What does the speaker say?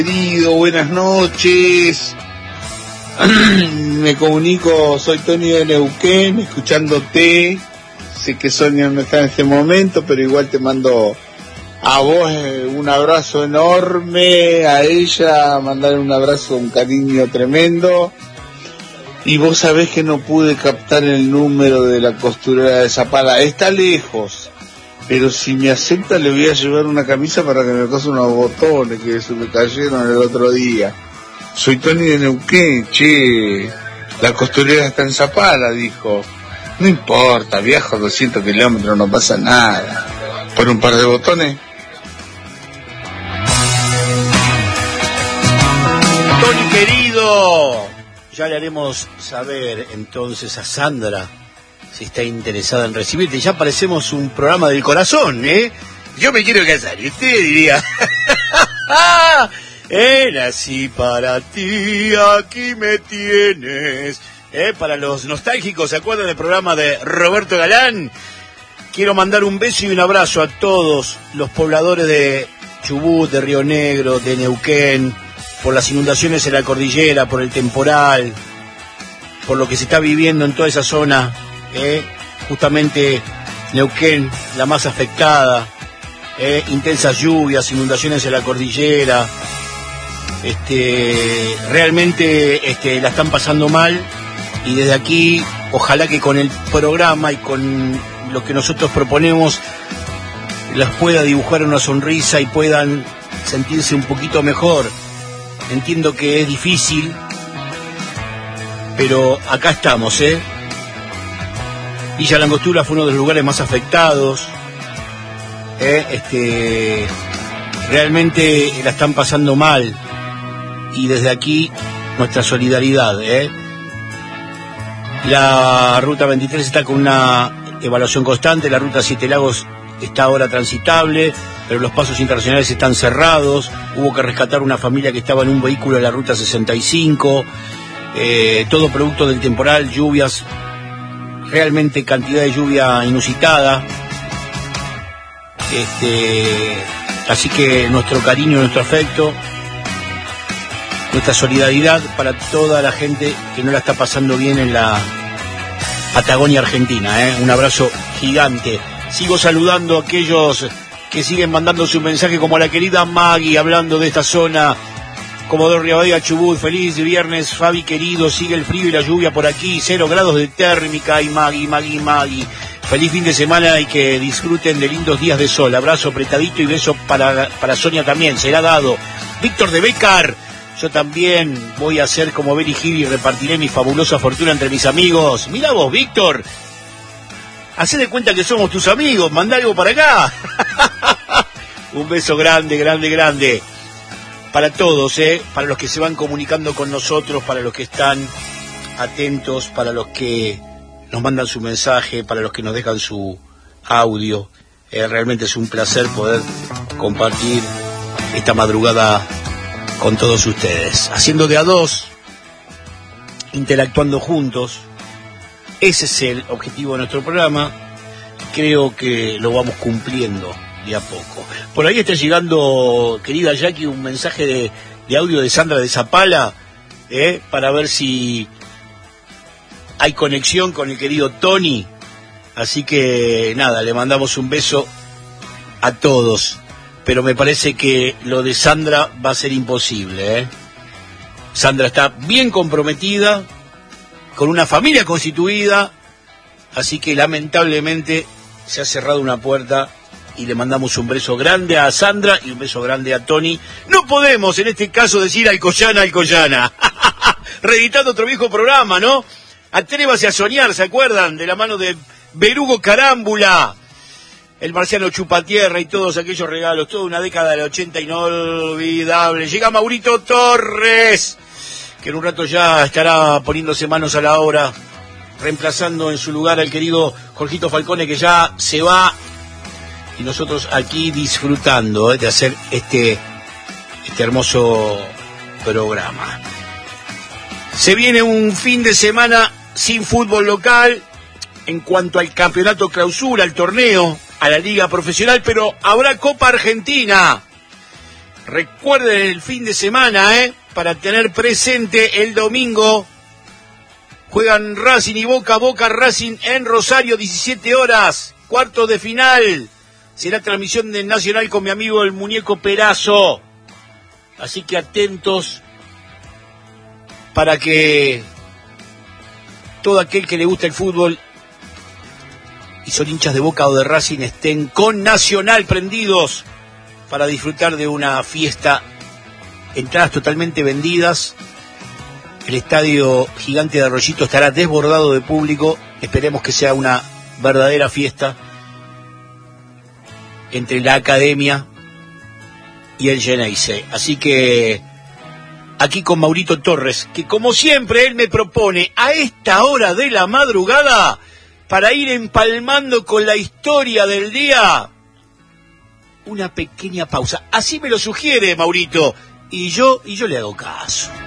Querido, buenas noches. Me comunico, soy Tony de Neuquén, escuchándote. Sé que Sonia no está en este momento, pero igual te mando a vos un abrazo enorme, a ella mandarle un abrazo, un cariño tremendo. Y vos sabés que no pude captar el número de la costurera de Zapala, está lejos. Pero si me acepta le voy a llevar una camisa para que me cose unos botones que se me cayeron el otro día. Soy Tony de Neuquén, che. La costurera está en Zapala, dijo. No importa, viajo 200 kilómetros, no pasa nada. ¿Por un par de botones? Tony querido, ya le haremos saber entonces a Sandra si está interesada en recibirte. Ya parecemos un programa del corazón, ¿eh? Yo me quiero casar, y usted diría... Nací para ti, aquí me tienes. Para los nostálgicos, ¿se acuerdan del programa de Roberto Galán? Quiero mandar un beso y un abrazo a todos los pobladores de Chubut, de Río Negro, de Neuquén, por las inundaciones en la cordillera, por el temporal, por lo que se está viviendo en toda esa zona. Justamente Neuquén, la más afectada, intensas lluvias, inundaciones en la cordillera, realmente la están pasando mal, y desde aquí ojalá que con el programa y con lo que nosotros proponemos las pueda dibujar una sonrisa y puedan sentirse un poquito mejor. Entiendo que es difícil, pero acá estamos, Villa Langostura fue uno de los lugares más afectados. Realmente la están pasando mal, y desde aquí nuestra solidaridad. La ruta 23 está con una evaluación constante, la ruta Siete Lagos está ahora transitable, pero los pasos internacionales están cerrados. Hubo que rescatar una familia que estaba en un vehículo de la ruta 65, todo producto del temporal, lluvias, realmente cantidad de lluvia inusitada. Así que nuestro cariño, nuestro afecto, nuestra solidaridad para toda la gente que no la está pasando bien en la Patagonia Argentina. Un abrazo gigante. Sigo saludando a aquellos que siguen mandando su mensaje, como la querida Maggie, hablando de esta zona. Comodoro Rivadavia, Chubut, feliz viernes, Fabi querido, sigue el frío y la lluvia por aquí, 0 grados de térmica, y Maggie. Feliz fin de semana y que disfruten de lindos días de sol. Abrazo apretadito y beso para Sonia también, será dado. Víctor de Becar, yo también voy a hacer como Benny Hill y repartiré mi fabulosa fortuna entre mis amigos. Mira vos, Víctor, hacé de cuenta que somos tus amigos, mandá algo para acá. Un beso grande. Para todos, para los que se van comunicando con nosotros, para los que están atentos, para los que nos mandan su mensaje, para los que nos dejan su audio. Realmente es un placer poder compartir esta madrugada con todos ustedes. Haciendo de a dos, interactuando juntos. Ese es el objetivo de nuestro programa. Creo que lo vamos cumpliendo de a poco. Por ahí está llegando, querida Jackie, un mensaje de audio de Sandra de Zapala, para ver si hay conexión con el querido Tony. Así que nada, le mandamos un beso a todos, pero me parece que lo de Sandra va a ser imposible. Sandra está bien comprometida, con una familia constituida, así que lamentablemente se ha cerrado una puerta. Y le mandamos un beso grande a Sandra y un beso grande a Tony. No podemos en este caso decir Alcoyana. Reeditando otro viejo programa, ¿no? Atrévase a soñar, ¿se acuerdan? De la mano de Berugo Carámbula, el marciano Chupatierra y todos aquellos regalos. Toda una década del 80 inolvidable. Llega Maurito Torres, que en un rato ya estará poniéndose manos a la obra, reemplazando en su lugar al querido Jorgito Falcone, que ya se va. Y nosotros aquí disfrutando de hacer este hermoso programa. Se viene un fin de semana sin fútbol local en cuanto al campeonato clausura, al torneo, a la liga profesional, pero habrá Copa Argentina. Recuerden el fin de semana, para tener presente el domingo. Juegan Racing y Boca Racing en Rosario, 17 horas, cuartos de final. Será transmisión de Nacional con mi amigo el Muñeco Perazo. Así que atentos para que todo aquel que le gusta el fútbol y son hinchas de Boca o de Racing estén con Nacional prendidos para disfrutar de una fiesta. Entradas totalmente vendidas. El estadio Gigante de Arroyito estará desbordado de público. Esperemos que sea una verdadera fiesta entre la academia y el Geneise. Así que aquí con Maurito Torres, que como siempre él me propone a esta hora de la madrugada, para ir empalmando con la historia del día, una pequeña pausa. Así me lo sugiere Maurito, y yo le hago caso.